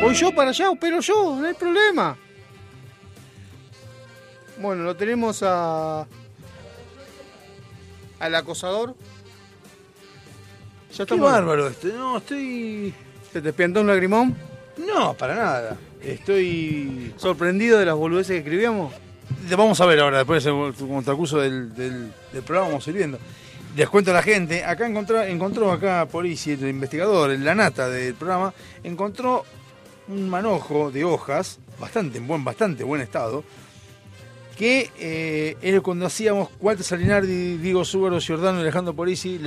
Voy yo para allá, pero yo, no hay problema. Bueno, lo tenemos al acosador. Ya está. Qué bárbaro esto. No, estoy... ¿Se te espiantó un lagrimón? No, para nada. Estoy... ¿Sorprendido de las boludeces que escribíamos? Vamos a ver ahora, después del transcurso del programa vamos a ir viendo. Les cuento a la gente, acá encontró acá Polisi, el investigador, en la nata del programa, encontró un manojo de hojas, bastante buen estado, que era cuando hacíamos Walter Salinardi, Diego Súbaro, Giordano y Alejandro Polisi,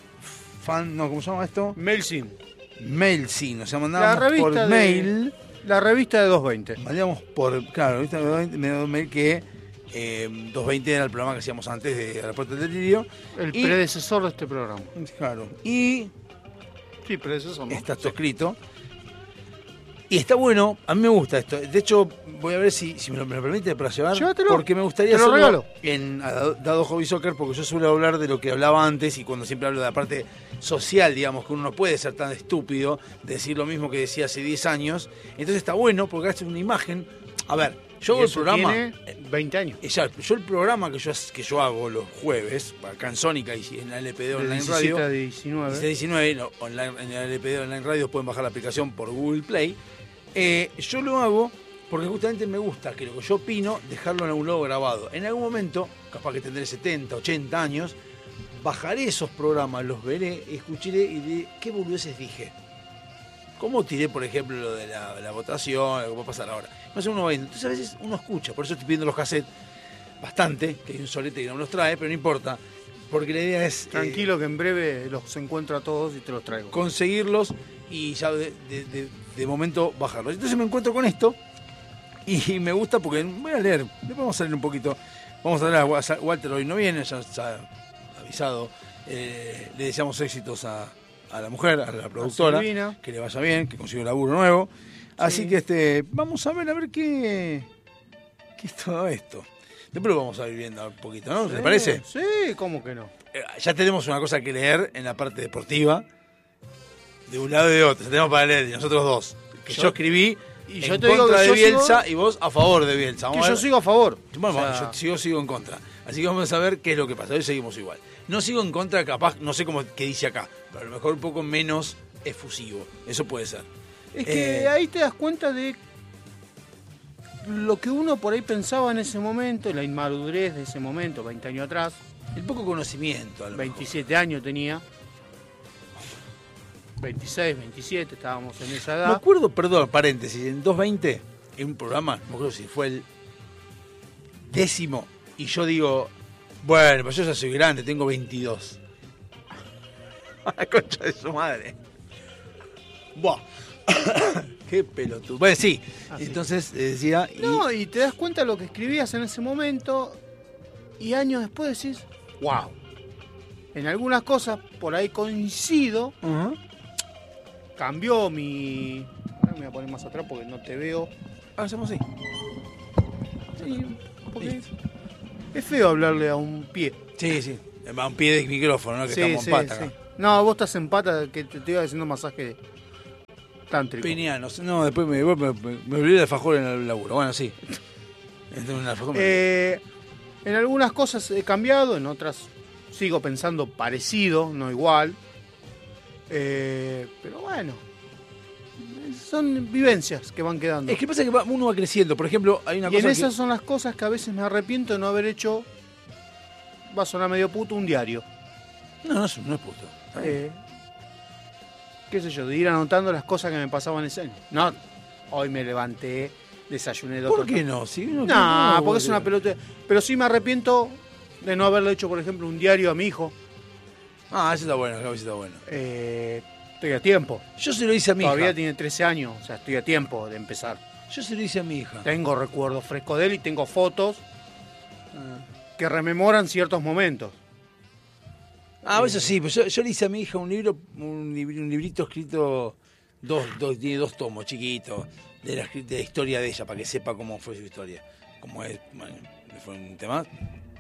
¿cómo se llama esto? Mailsin, o sea, mandábamos por mail. La revista de 220. Mandamos la revista de 220, me dio un mail que 220 era el programa que hacíamos antes de A la Puerta del Delirio. El predecesor de este programa. Claro. Y... Sí, predecesor, ¿no? Está todo escrito. Y está bueno, a mí me gusta esto. De hecho, voy a ver si me lo permite para llevar. Llévatelo. Porque me gustaría hacerlo regalo en Dado Hobby Soccer, porque yo suelo hablar de lo que hablaba antes y cuando siempre hablo de la parte social, digamos, que uno no puede ser tan estúpido de decir lo mismo que decía hace 10 años. Entonces está bueno porque hace una imagen. A ver, yo hago el programa... Tiene 20 años. Exacto. Yo el programa que yo hago los jueves, acá en Sónica y en la LPD Online Radio... De 19. 19, no, en la LPD Online Radio pueden bajar la aplicación por Google Play. Yo lo hago porque justamente me gusta que lo que yo opino, dejarlo en algún lado grabado. En algún momento, capaz que tendré 70, 80 años, bajaré esos programas, los veré, escucharé y diré qué boludeces dije. ¿Cómo tiré, por ejemplo, lo de la votación, lo que va a pasar ahora? No sé, uno va viendo. Entonces a veces uno escucha, por eso estoy pidiendo los cassettes bastante, que hay un solete que no me los trae, pero no importa. Porque la idea es... Tranquilo que en breve los encuentro a todos y te los traigo. Conseguirlos y ya de momento bajarlos. Entonces me encuentro con esto y me gusta porque voy a leer. Después vamos a leer un poquito. Vamos a leer a Walter, hoy no viene, ya está avisado. Le deseamos éxitos a la mujer, a la productora, que le vaya bien, que consiga un laburo nuevo. Sí. Así que vamos a ver qué es todo esto. Después lo vamos a ir viendo un poquito, ¿no? ¿Te parece? Sí, ¿cómo que no? Ya tenemos una cosa que leer en la parte deportiva, de un lado y de otro. Ya tenemos para leer, nosotros dos. Que yo escribí y yo te contra de Bielsa y vos a favor de Bielsa. Yo sigo a favor. Bueno, yo sigo en contra. Así que vamos a ver qué es lo que pasa. Hoy seguimos igual. No sigo en contra, capaz, no sé qué dice acá, pero a lo mejor un poco menos efusivo. Eso puede ser. Es que ahí te das cuenta de lo que uno por ahí pensaba en ese momento, la inmadurez de ese momento, 20 años atrás. El poco conocimiento, a lo 27 mejor. Años tenía. 26, 27, estábamos en esa edad. Me acuerdo, perdón, paréntesis, en 220, en un programa, no me acuerdo si fue el 10º, y yo digo, bueno, pues yo ya soy grande, tengo 22. La concha de su madre. Buah. Qué pelotudo. Bueno, sí. Así. Entonces decía... No, y te das cuenta de lo que escribías en ese momento y años después decís, wow. En algunas cosas por ahí coincido. Cambió mi... Ahora me voy a poner más atrás porque no te veo. Hacemos así. Sí, porque es feo hablarle a un pie. Sí. A un pie de micrófono, ¿no? Que estamos en pata acá. No, vos estás en pata, que te iba haciendo masaje tántrico. Peniano. No, después me olvidé de alfajor en el laburo. Bueno, sí. En algunas cosas he cambiado, en otras sigo pensando parecido, no igual. Pero bueno, son vivencias que van quedando. Es que pasa que uno va creciendo. Por ejemplo, hay una cosa. Y en esas son las cosas que a veces me arrepiento de no haber hecho. Va a sonar medio puto, un diario. No es puto. Qué sé yo, de ir anotando las cosas que me pasaban ese año. No, hoy me levanté, desayuné de otro. ¿Por qué no? No, porque es una pelota. Pero sí me arrepiento de no haberle hecho, por ejemplo, un diario a mi hijo. Eso está bueno, eso está bueno. Estoy a tiempo. Yo se lo hice a mi hija. Todavía tiene 13 años, o sea, estoy a tiempo de empezar. Yo se lo hice a mi hija. Tengo recuerdos frescos de él y tengo fotos que rememoran ciertos momentos. Eso sí, pues yo le hice a mi hija un librito escrito, tiene 2 tomos chiquitos, de la historia de ella, para que sepa cómo fue su historia. Cómo es, bueno, fue un tema.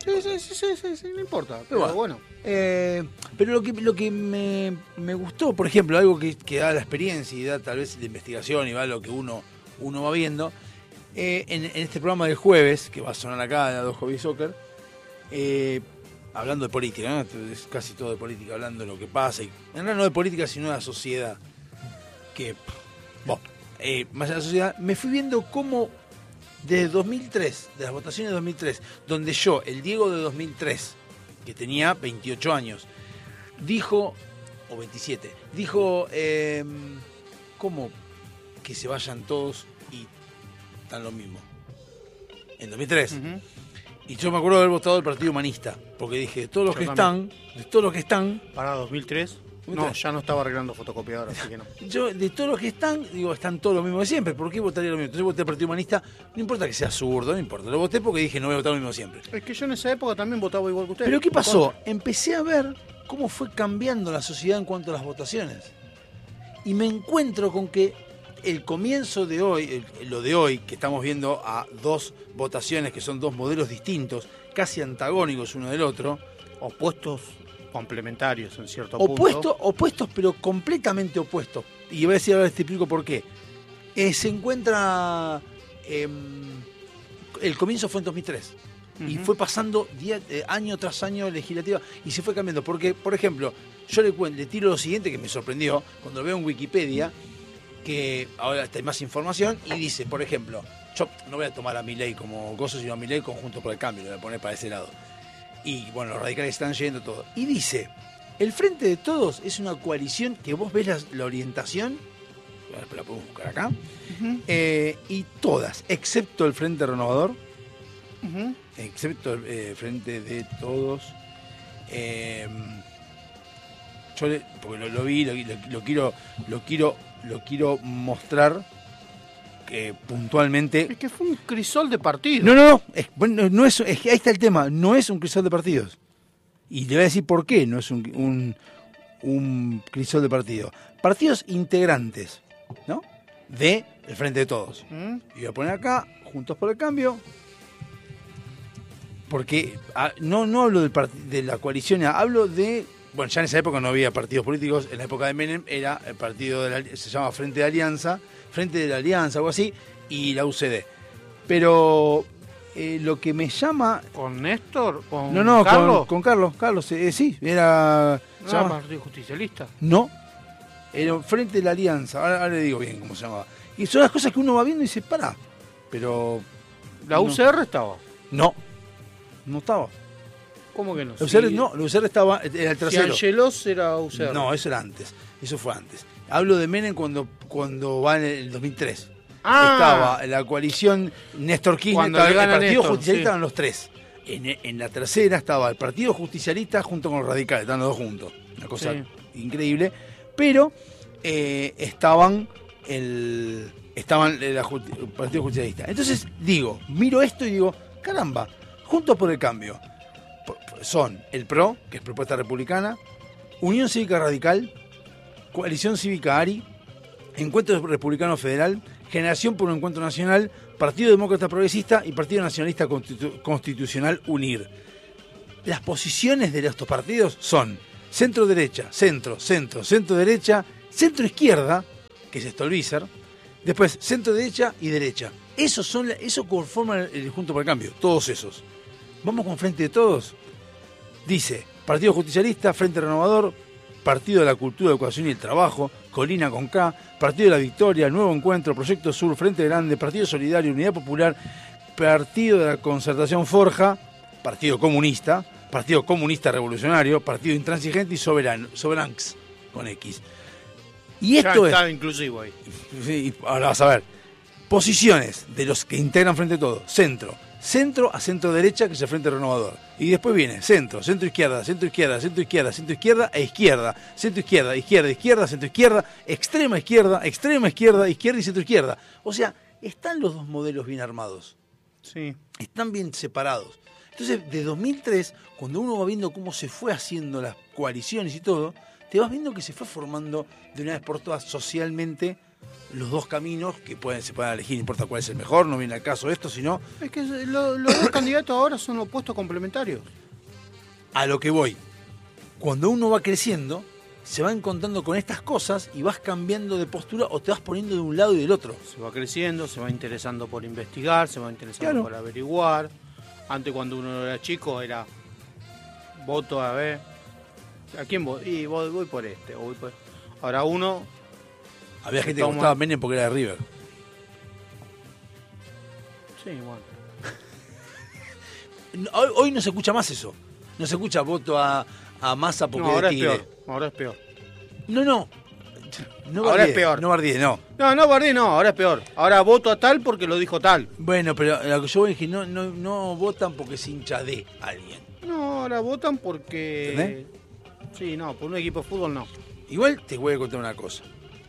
Sí, no importa. Pero bueno. Pero lo que me gustó, por ejemplo, algo que da la experiencia y da tal vez la investigación y va lo que uno va viendo, en este programa del jueves, que va a sonar acá, en Dos Hobby Soccer, hablando de política, ¿no? Es casi todo de política, hablando de lo que pasa, y en realidad no de política, sino de la sociedad, que, más allá de la sociedad, me fui viendo cómo desde 2003, de las votaciones de 2003, donde yo, el Diego de 2003, que tenía 28 años, dijo, o 27, dijo, ¿cómo que se vayan todos y están lo mismo? En 2003. Uh-huh. Y yo me acuerdo de haber votado el Partido Humanista, porque dije, de todos los que están... ¿Para 2003? No, ya no estaba arreglando fotocopiadora, así que no. Yo, de todos los que están, digo, están todos lo mismo de siempre. ¿Por qué votaría lo mismo? Entonces voté al Partido Humanista, no importa que sea zurdo, no importa. Lo voté porque dije, no voy a votar lo mismo siempre. Es que yo en esa época también votaba igual que usted. Pero ¿qué pasó? Empecé a ver cómo fue cambiando la sociedad en cuanto a las votaciones. Y me encuentro con que el comienzo de hoy, lo de hoy, que estamos viendo a dos votaciones que son dos modelos distintos, casi antagónicos uno del otro. Opuestos, complementarios en cierto punto. Opuestos, pero completamente opuestos. Y voy a decir ahora, te explico por qué. Se encuentra... el comienzo fue en 2003. Uh-huh. Y fue pasando año tras año legislativa y se fue cambiando. Porque, por ejemplo, yo le tiro lo siguiente que me sorprendió cuando veo en Wikipedia, que ahora hay más información, y dice, por ejemplo, yo no voy a tomar a Milei como gozo, sino a Milei con Juntos por el Cambio, lo voy a poner para ese lado. Y bueno, los radicales están yendo todo. Y dice, el Frente de Todos es una coalición que vos ves la orientación, la podemos buscar acá, uh-huh. Y todas, excepto el Frente Renovador, uh-huh. Excepto el Frente de Todos, yo porque lo vi, lo quiero mostrar puntualmente. Es que fue un crisol de partidos. No, es que ahí está el tema, no es un crisol de partidos. Y le voy a decir por qué no es un crisol de partidos. Partidos integrantes, ¿no? De el Frente de Todos. Y voy a poner acá, Juntos por el Cambio, porque no hablo de la coalición, hablo de... Bueno, ya en esa época no había partidos políticos, en la época de Menem era el partido se llama Frente de la Alianza, algo así, y la UCD. Pero lo que me llama... ¿Con Néstor? ¿Con Carlos? Con Carlos, sí, era... ¿No era Partido Justicialista? No, era Frente de la Alianza, ahora le digo bien cómo se llamaba. Y son las cosas que uno va viendo y dice, pará, pero... ¿La UCR estaba? No estaba. ¿Cómo que no? La UCR estaba, era el tercero. Si Angelos era UCR. No, eso era antes, eso fue antes. Hablo de Menem cuando va en el 2003. Estaba la coalición Néstor Kirchner, el Partido Justicialista, eran los tres. En la tercera estaba el Partido Justicialista junto con los radicales, estaban los dos juntos. Una cosa increíble. Pero estaban el Partido Justicialista. Entonces miro esto y digo, caramba, Juntos por el Cambio son el PRO, que es Propuesta Republicana, Unión Cívica Radical, Coalición Cívica ARI, Encuentro Republicano Federal, Generación por un Encuentro Nacional, Partido Demócrata Progresista y Partido Nacionalista Constitucional UNIR. Las posiciones de estos partidos son centro-derecha, centro-derecha, centro-izquierda, que es Stolbizer, después centro-derecha y derecha. Eso conforman el Juntos por el Cambio, todos esos. Vamos con Frente de Todos. Dice, Partido Justicialista, Frente Renovador, Partido de la Cultura, Educación y el Trabajo, Colina con K, Partido de la Victoria, Nuevo Encuentro, Proyecto Sur, Frente Grande, Partido Solidario, Unidad Popular, Partido de la Concertación Forja, Partido Comunista Revolucionario, Partido Intransigente y Soberanx, con X. Y esto está inclusivo ahí. Sí, ahora vas a ver. Posiciones de los que integran Frente a Todo. Centro a centro-derecha, que es el Frente Renovador. Y después viene centro-izquierda, centro-izquierda, centro-izquierda, centro-izquierda e izquierda. Centro-izquierda, izquierda, centro-izquierda, extrema izquierda, izquierda y centro-izquierda. O sea, están los dos modelos bien armados. Sí. Están bien separados. Entonces, de 2003, cuando uno va viendo cómo se fue haciendo las coaliciones y todo, te vas viendo que se fue formando de una vez por todas socialmente los dos caminos que se pueden elegir, no importa cuál es el mejor, no viene al caso esto, sino Es que los dos candidatos ahora son opuestos complementarios. a lo que voy. Cuando uno va creciendo, se va encontrando con estas cosas y vas cambiando de postura o te vas poniendo de un lado y del otro. Se va creciendo, se va interesando por investigar, se va interesando Claro. por averiguar. Antes, cuando uno era chico, era voto a ver. ¿A quién voy? Y voy por este. O voy por... Ahora uno. Había gente que Toma. votaba a Menem porque era de River. Sí, bueno. Hoy no se escucha más eso. No se escucha voto a Massa porque No, ahora es es Tigre. peor. Ahora es peor. No. Ahora es peor. No bardee, no. No, Bardí no, ahora es peor. Ahora voto a tal porque lo dijo tal. Bueno, pero lo que yo voy es que no votan porque se hincha de alguien. No, ahora votan porque. ¿Entendés? Sí, no, por un equipo de fútbol no. Igual te voy a contar una cosa.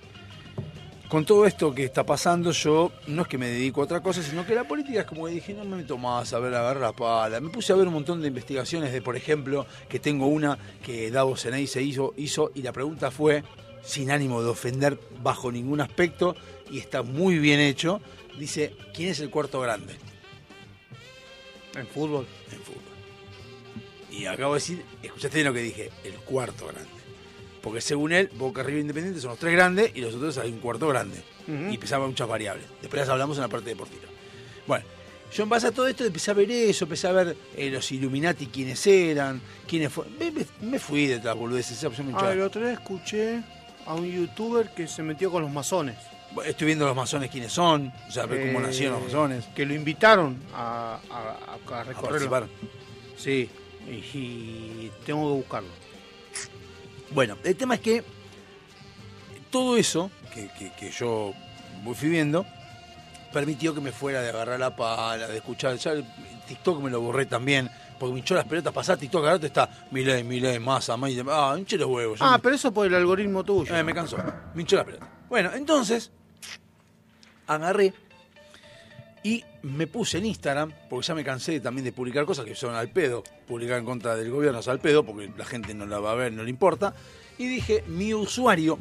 Con todo esto que está pasando, yo no es que me dedico a otra cosa, sino que la política es como que dije, no me meto más a ver, agarrar la pala. Me puse a ver un montón de investigaciones de, por ejemplo, que tengo una que Davos Seney se hizo y la pregunta fue, sin ánimo de ofender bajo ningún aspecto, y está muy bien hecho, dice, ¿quién es el cuarto grande En fútbol. en fútbol? Y acabo de decir, escuchaste bien lo que dije, el cuarto grande. Porque según él, Boca, River, Independiente son los tres grandes y los otros hay un cuarto grande. Ujú. Y pesaban muchas variables. Después las hablamos en la parte deportiva. Bueno, yo en base a todo esto empecé a ver eso, empecé a ver los Illuminati, quiénes eran, quiénes fueron. Me fui de las boludeces. Yo me hinchaba. El otro día escuché a un youtuber que se metió con los masones. Estoy viendo los masones quiénes son, o sea, ver cómo nacieron los masones. Que lo invitaron a A recorrer. participar. Sí, y tengo que buscarlo. Bueno, el tema es que todo eso que yo fui viendo permitió que me fuera de agarrar la pala, de escuchar. Ya el TikTok me lo borré también, porque me hinchó las pelotas pasadas. TikTok ahora está Milei, Massa, hinché los huevos. Pero eso por el algoritmo tuyo. Me cansó, me hinchó las pelotas. Bueno, entonces agarré y me puse en Instagram, porque ya me cansé también de publicar cosas que son al pedo. Publicar en contra del gobierno es al pedo, porque la gente no la va a ver, no le importa. Y dije, mi usuario,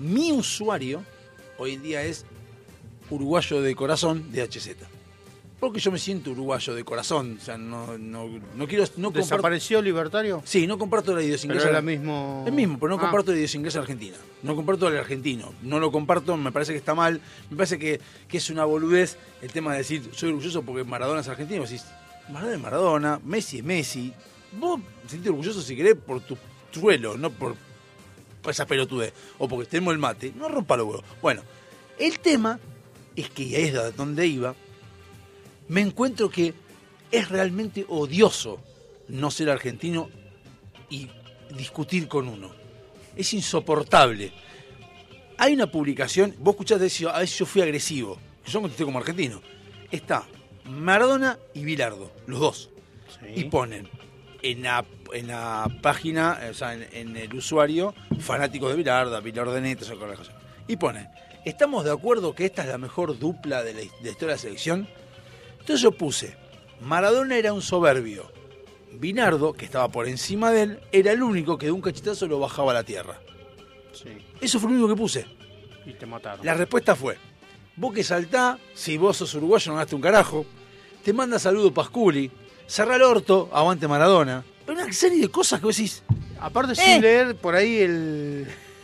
hoy en día es uruguayo de corazón de HZ. Porque yo me siento uruguayo de corazón. O sea, no quiero... No ¿Desapareció Libertario? Sí, no comparto la idiosincrasia. Pero era mismo... El mismo, pero no comparto la idiosincrasia argentina. No comparto el argentino. No lo comparto, me parece que está mal. Me parece que es una boludez el tema de decir, soy orgulloso porque Maradona es argentino. Decís, Maradona es Maradona, Messi es Messi. Vos sentís orgulloso si querés por tu truelo, no por esa pelotudez. O porque tenemos el mate. No rompa los huevos. Bueno, el tema es que, y ahí es de donde iba, me encuentro que es realmente odioso no ser argentino y discutir con uno. Es insoportable. Hay una publicación, vos escuchás decir, a veces yo fui agresivo, yo contesté como argentino. Está Maradona y Bilardo, los dos. Sí. Y ponen en la página, o sea, en el usuario, fanáticos de Bilardo de Neto, esas cosas. Y ponen, ¿estamos de acuerdo que esta es la mejor dupla de la historia de la selección? Entonces yo puse, Maradona era un soberbio, Bilardo, que estaba por encima de él, era el único que de un cachetazo lo bajaba a la tierra. Sí. Eso fue lo único que puse. Y te mataron. La respuesta fue, vos que saltás, si vos sos uruguayo no ganaste un carajo, te manda saludo Pasculi, cerrá el orto, aguante Maradona. Una serie de cosas que vos decís. Aparte sin leer por ahí el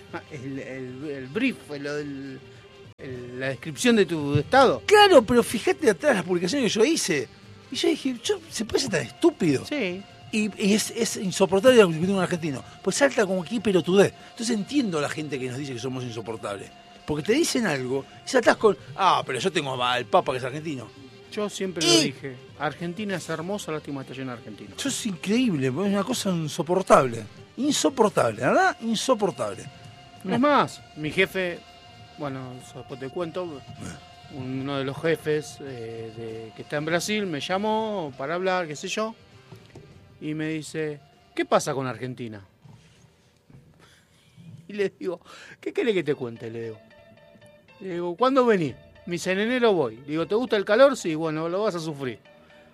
brief, la descripción de tu estado. Claro, pero fíjate atrás las publicaciones que yo hice. Y yo dije, ¿se puede ser tan estúpido? Sí. Y es insoportable discutir con un argentino. Pues salta como aquí pelotudez. Entonces entiendo a la gente que nos dice que somos insoportables. Porque te dicen algo y saltás con, pero yo tengo al Papa que es argentino. Yo siempre lo dije. Argentina es hermosa, lástima está llena de argentinos. Eso es increíble, es una cosa insoportable. Insoportable, ¿verdad? Insoportable. Es más, mi jefe, bueno, eso después te cuento, uno de los jefes que está en Brasil me llamó para hablar, qué sé yo, y me dice, ¿qué pasa con Argentina? Y le digo, ¿qué querés que te cuente? Le digo, ¿cuándo venís? Me dice, en enero voy. Le digo, ¿te gusta el calor? Sí, bueno, lo vas a sufrir.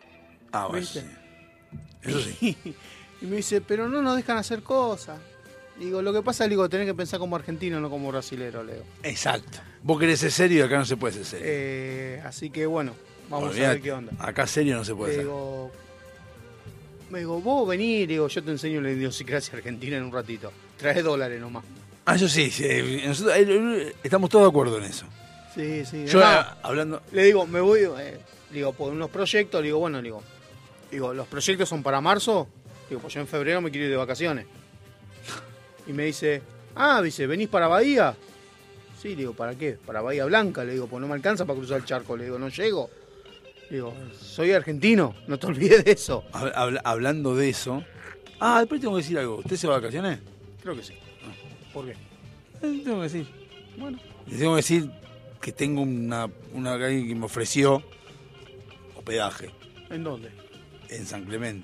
Bueno, ¿viste? sí. Eso sí. Y me dice, pero no nos dejan hacer cosas. Digo, lo que pasa, digo, tenés que pensar como argentino, no como brasilero, Leo. Exacto. Vos querés ser serio y acá no se puede ser serio. Así que bueno, vamos Olvidate, a ver qué onda. Acá serio no se puede ser. Me digo, vos venís, digo, yo te enseño la idiosincrasia argentina en un ratito. Traes dólares nomás. Eso sí, nosotros estamos todos de acuerdo en eso. Sí, sí. Yo Además, hablando... le digo, me voy, digo, por unos proyectos, digo, bueno, digo, los proyectos son para marzo, digo, pues yo en febrero me quiero ir de vacaciones. Y me dice, dice, ¿venís para Bahía? Sí, le digo, ¿para qué? Para Bahía Blanca, le digo, pues no me alcanza para cruzar el charco, le digo, no llego. Digo, soy argentino, no te olvides de eso. Hablando de eso... después tengo que decir algo. ¿Usted se va de vacaciones? Creo que sí. ¿Por qué? Tengo que decir. Bueno. Les tengo que decir que tengo una alguien que me ofreció hospedaje. ¿En dónde? En San Clemente.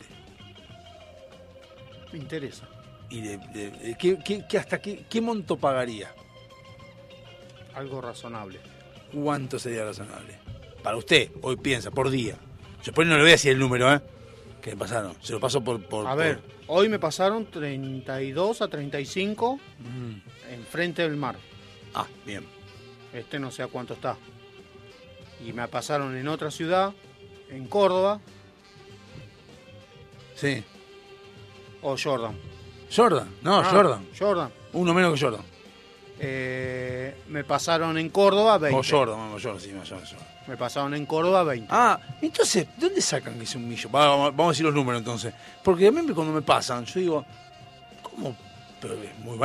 Me interesa. ¿Y hasta qué monto pagaría? Algo razonable. ¿Cuánto sería razonable? Para usted, hoy piensa, por día. Yo después no le voy a decir el número, que me pasaron. Se lo paso por... ver, hoy me pasaron 32 a 35 enfrente del mar. Bien. No sé a cuánto está. Y me pasaron en otra ciudad, en Córdoba. Sí. O Jordan. ¿Jordan? No, Jordan. Jordan. Uno menos que Jordan. Me pasaron en Córdoba 20. O Jordan, sí, Jordan. Me pasaron en Córdoba 20. Entonces, ¿dónde sacan que es un millón? Vamos a decir los números entonces. Porque a mí cuando me pasan, yo digo, ¿cómo? Pero es muy